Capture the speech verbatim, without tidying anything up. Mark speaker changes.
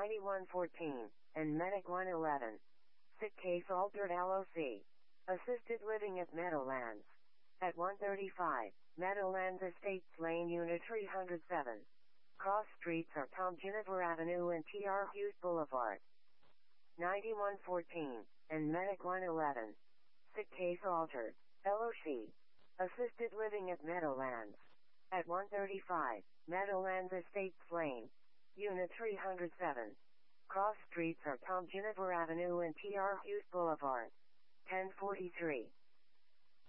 Speaker 1: ninety-one fourteen, and Medic one eleven. Sick case altered L O C. Assisted living at Meadowlands. At one thirty-five, Meadowlands Estates Lane Unit three oh seven. Cross streets are Tom Juniper Avenue and T R Hughes Boulevard. ninety-one fourteen, and Medic one eleven. Sick case altered. L O C. Assisted living at Meadowlands. At one thirty-five, Meadowlands Estates Lane. Unit three oh seven. Cross streets are Tom Juniper Avenue and T R Hughes Boulevard. ten forty-three.